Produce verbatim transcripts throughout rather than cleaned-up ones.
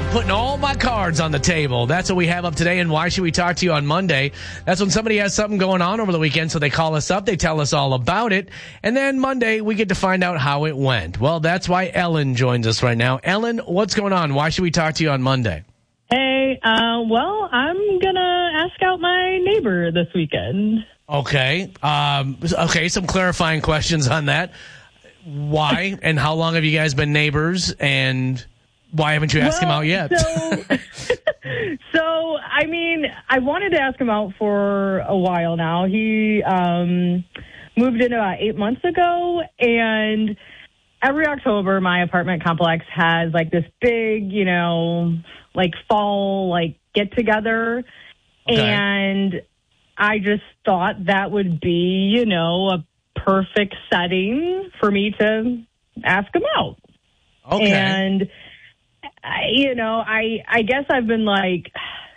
putting all my cards on the table. That's what we have up today. And why should we talk to you on Monday? That's when somebody has something going on over the weekend. So they call us up. They tell us all about it. And then Monday, we get to find out how it went. Well, that's why Ellen joins us right now. Ellen, what's going on? Why should we talk to you on Monday? Hey, uh, well, I'm going to ask out my neighbor this weekend. Okay. Um, okay. Some clarifying questions on that. Why and how long have you guys been neighbors? And why haven't you asked well, him out yet? So, so, I mean, I wanted to ask him out for a while now. He um, moved in about eight months ago, and every October, my apartment complex has, like, this big, you know, like, fall, like, get-together. Okay. And I just thought that would be, you know, a perfect setting for me to ask him out. Okay. And I, you know, I I guess I've been like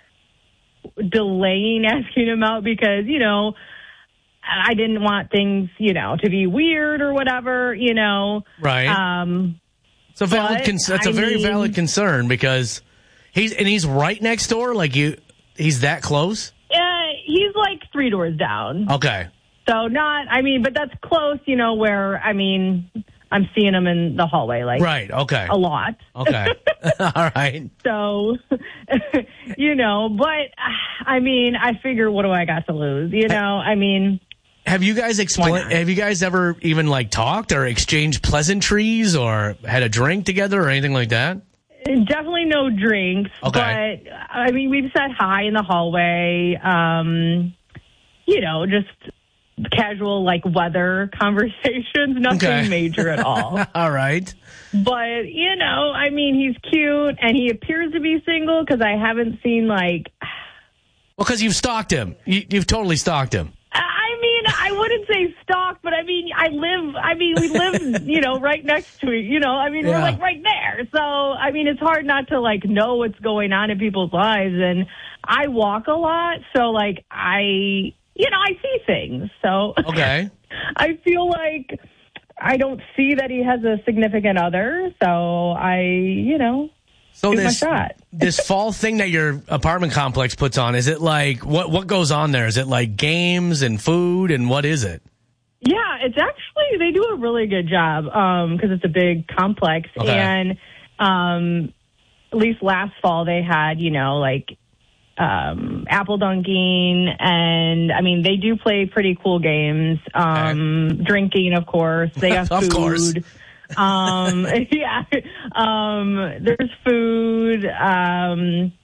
delaying asking him out because, you know, I didn't want things, you know, to be weird or whatever, you know. Right. Um, it's a valid. Con- that's I a very mean, valid concern because he's and he's right next door. Like you, he's that close. Yeah, he's like three doors down. Okay. So not, I mean, but that's close, you know. Where I mean. I'm seeing him in the hallway, like, right, okay. a lot. Okay. All right. So, you know, but, I mean, I figure, what do I got to lose? You know, I mean. Have you guys explained, have you guys ever even, like, talked or exchanged pleasantries or had a drink together or anything like that? Definitely no drinks. Okay. But, I mean, we've said hi in the hallway. Um, you know, just casual, like, weather conversations, nothing okay. major at all. All right. But, you know, I mean, he's cute, and he appears to be single because I haven't seen, like... Well, because you've stalked him. You, you've totally stalked him. I mean, I wouldn't say stalked, but, I mean, I live... I mean, we live, you know, right next to it. You know, I mean, yeah. we're, like, right there. So, I mean, it's hard not to, like, know what's going on in people's lives. And I walk a lot, so, like, I... You know, I see things, so okay. I feel like I don't see that he has a significant other, so I, you know, so shoot this, my shot. This fall thing that your apartment complex puts on, is it like, what what goes on there? Is it like games and food, and what is it? Yeah, it's actually, they do a really good job um, because it's a big complex, okay. and um, at least last fall they had, you know, like, um, apple dunking, and I mean, they do play pretty cool games. Um, okay. Drinking, of course. They have food. Of course. um, yeah. Um, there's food. Um,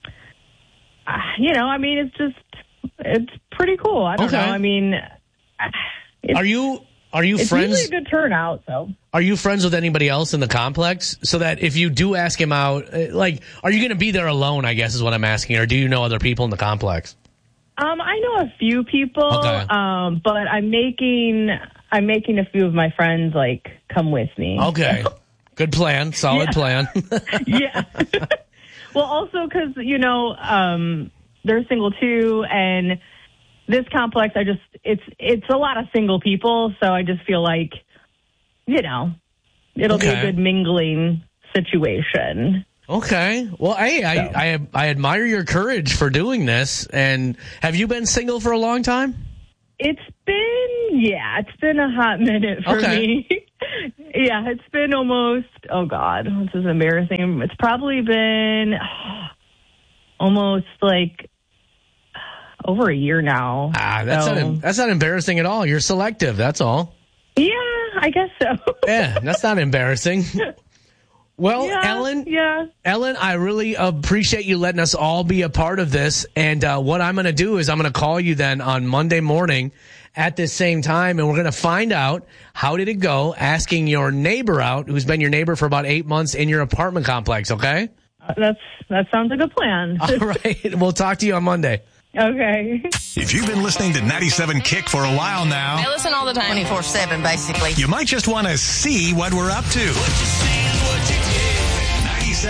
you know, I mean, it's just, it's pretty cool. I don't okay. know. I mean, are you, are you it's friends? It's usually a good turnout, so. Are you friends with anybody else in the complex so that if you do ask him out, like, are you going to be there alone, I guess is what I'm asking, or do you know other people in the complex? Um, I know a few people, okay. um, but I'm making, I'm making a few of my friends, like, come with me. Okay. Good plan. Solid plan. Yeah. Well, also because, you know, um, they're single too, and this complex, I just, it's, it's a lot of single people, so I just feel like, you know, it'll okay. be a good mingling situation. Okay. Well, hey, I, so. I I admire your courage for doing this. And have you been single for a long time? It's been, yeah, it's been a hot minute for okay. me. Yeah, it's been almost, oh, God, this is embarrassing. It's probably been oh, almost like over a year now. Ah, that's, so. not, that's not embarrassing at all. You're selective, that's all. Yeah, I guess so. Yeah, that's not embarrassing. Well, yeah, Ellen, yeah. Ellen, I really appreciate you letting us all be a part of this. And uh, what I'm going to do is I'm going to call you then on Monday morning at this same time, and we're going to find out how did it go asking your neighbor out, who's been your neighbor for about eight months in your apartment complex, okay? Uh, that's that sounds like a plan. All right. We'll talk to you on Monday. Okay. If you've been listening to ninety-seven Kick for a while now, I listen all the time, twenty-four seven, basically. You might just want to see what we're up to. ninety-seven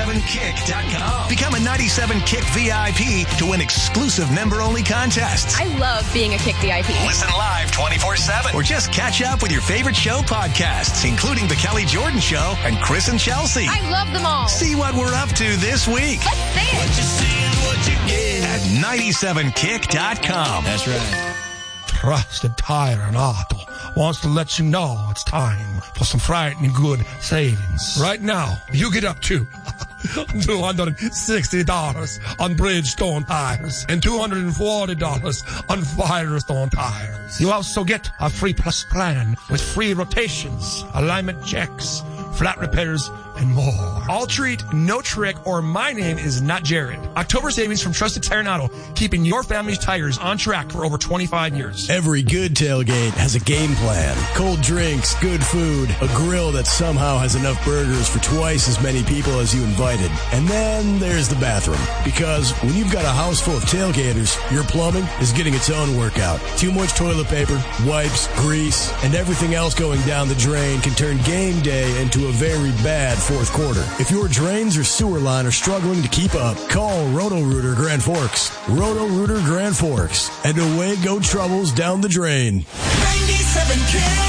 ninety-seven kick dot com. Become a ninety-seven Kick V I P to win exclusive member-only contests. I love being a Kick V I P. Listen live twenty-four seven or just catch up with your favorite show podcasts, including The Kelly Jordan Show and Chris and Chelsea. I love them all. See what we're up to this week. Let's see it. What you see and what you get at ninety-seven kick dot com. That's right. Trusted Tire and Auto wants to let you know it's time for some frightening good savings. Right now, you get up to two hundred sixty dollars on Bridgestone tires and two hundred forty dollars on Firestone tires. You also get a free plus plan with free rotations, alignment checks, flat repairs, and more. All treat, no trick, or my name is not Jared. October savings from Trusted Tire and Auto, keeping your family's tires on track for over twenty-five years. Every good tailgate has a game plan. Cold drinks, good food, a grill that somehow has enough burgers for twice as many people as you invited. And then there's the bathroom. Because when you've got a house full of tailgaters, your plumbing is getting its own workout. Too much toilet paper, wipes, grease, and everything else going down the drain can turn game day into a very bad fourth quarter. If your drains or sewer line are struggling to keep up, call Roto-Rooter Grand Forks. Roto-Rooter Grand Forks. And away go troubles down the drain. ninety-seven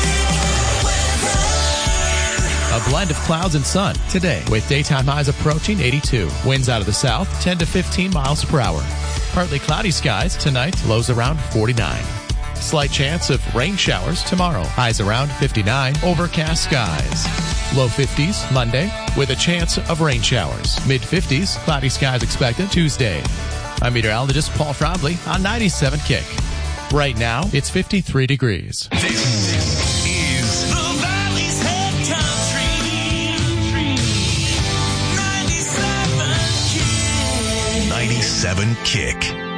A blend of clouds and sun today with daytime highs approaching eighty-two. Winds out of the south, ten to fifteen miles per hour. Partly cloudy skies tonight, lows around forty-nine. Slight chance of rain showers tomorrow. Highs around fifty-nine, overcast skies. Low fifties Monday with a chance of rain showers. Mid fifties, cloudy skies expected Tuesday. I'm meteorologist Paul Frobley on ninety-seven Kick. Right now, it's fifty-three degrees. This is The Valley's Head Country. ninety-seven Kick. ninety-seven Kick.